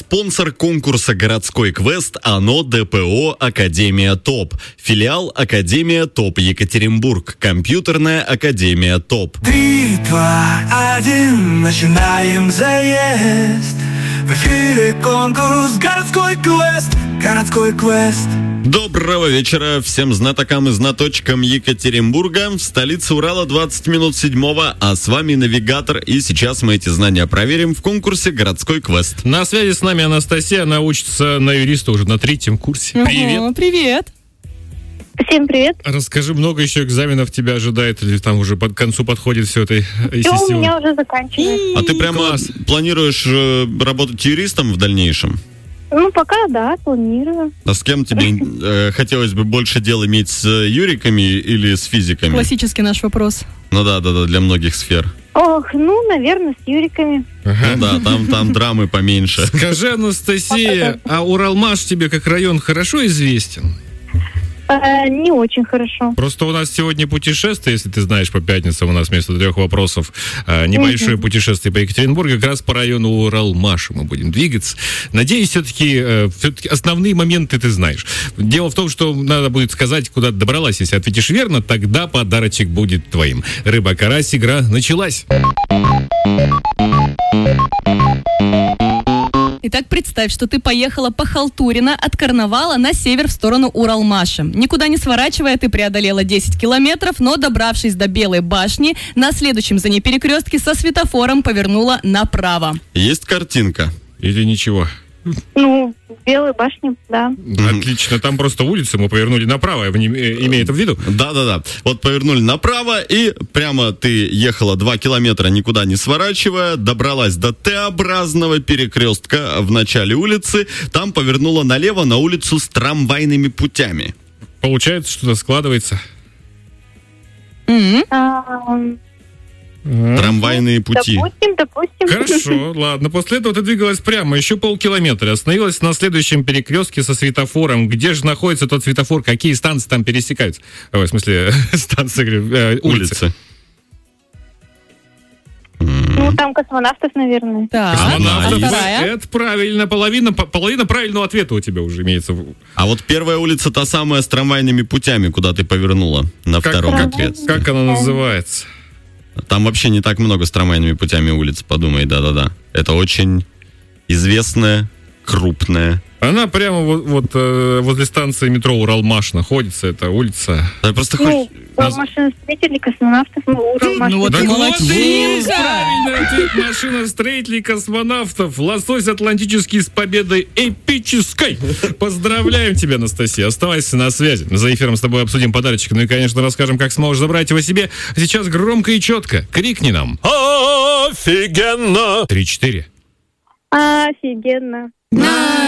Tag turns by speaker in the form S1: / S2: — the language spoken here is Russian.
S1: Спонсор конкурса «Городской квест» ОНО ДПО «Академия ТОП». Филиал «Академия ТОП Екатеринбург». Компьютерная академия ТОП.
S2: 3, 2, 1, начинаем заезд. В эфире конкурс «Городской квест». Городской квест.
S1: Доброго вечера всем знатокам и знаточкам Екатеринбурга. В столице Урала 20 минут 7-го, а с вами навигатор. И сейчас мы эти знания проверим в конкурсе «Городской квест».
S3: На связи с нами Анастасия, она учится на юриста уже на 3-м курсе. Привет.
S4: Привет.
S5: Всем привет.
S3: Расскажи, много еще экзаменов тебя ожидает, или там уже под концу подходит все этой
S5: Все у меня уже заканчивается.
S1: А ты прямо планируешь работать юристом в дальнейшем?
S5: Ну, пока да, планирую.
S1: А с кем тебе хотелось бы больше дел иметь, с юриками или с физиками?
S4: Классический наш вопрос.
S1: Ну да, для многих сфер.
S5: Ох, ну, наверное, с юриками.
S1: Ну да, там драмы поменьше.
S3: Скажи, Анастасия, а Уралмаш тебе как район хорошо известен?
S5: Не очень хорошо.
S3: Просто у нас сегодня путешествие, если ты знаешь, по пятницам у нас вместо 3 вопросов небольшое путешествие по Екатеринбургу, как раз по району Уралмаша мы будем двигаться. Надеюсь, все-таки основные моменты ты знаешь. Дело в том, что надо будет сказать, куда ты добралась. Если ответишь верно, тогда подарочек будет твоим. Рыба-карась, игра началась.
S4: Итак, представь, что ты поехала по Халтурина от Карнавала на север в сторону Уралмаша. Никуда не сворачивая, ты преодолела 10 километров, но, добравшись до Белой башни, на следующем за ней перекрестке со светофором повернула направо.
S1: Есть картинка?
S3: Или ничего?
S5: Ну, Белой башни, да.
S3: Отлично, там просто улица, мы повернули направо, имея это в виду?
S1: Да. Вот повернули направо, и прямо ты ехала 2 километра, никуда не сворачивая, добралась до Т-образного перекрестка в начале улицы, там повернула налево на улицу с трамвайными путями.
S3: Получается, что-то складывается?
S1: Трамвайные пути.
S5: Допустим.
S3: Хорошо, ладно. После этого ты двигалась прямо, еще полкилометра. Остановилась на следующем перекрестке со светофором. Где же находится тот светофор? Какие станции там пересекаются? В смысле, станции, улицы.
S5: Ну, там космонавтов, наверное.
S4: Так,
S3: Космонавтов.
S4: а вторая?
S3: Это правильно. Половина правильного ответа у тебя уже имеется.
S1: А вот первая улица та самая с трамвайными путями, куда ты повернула на втором ответе.
S3: Как она называется?
S1: Там вообще не так много с трамвайными путями улиц, подумай, да. Это очень известная, крупная.
S3: Она прямо вот возле станции метро Уралмаш находится, эта улица.
S1: Да, просто
S5: машиностроителей, космонавтов, Уралмаш.
S4: Ну вот ты молодец!
S3: Правильный ответ. Машиностроителей, космонавтов. Лосось атлантический с победой эпической. Поздравляем тебя, Анастасия. Оставайся на связи. За эфиром с тобой обсудим подарочек. Ну и, конечно, расскажем, как сможешь забрать его себе. А сейчас громко и четко. Крикни нам. Офигенно! 3-4.
S5: Офигенно.